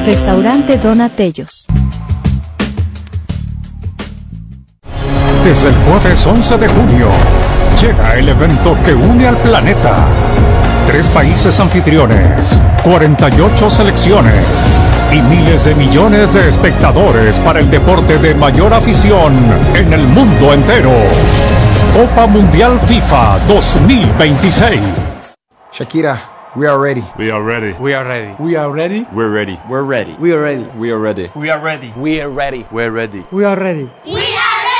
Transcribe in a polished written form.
Restaurante Donatellos. Desde el jueves 11 de junio, llega el evento que une al planeta. 3 países anfitriones, 48 selecciones y miles de millones de espectadores para el deporte de mayor afición en el mundo entero. Copa Mundial FIFA 2026. Shakira, we are ready. We are ready. We are ready. We are ready. We're ready. We're ready. We are ready. We are ready. We are ready. We are ready. We're ready. We are ready.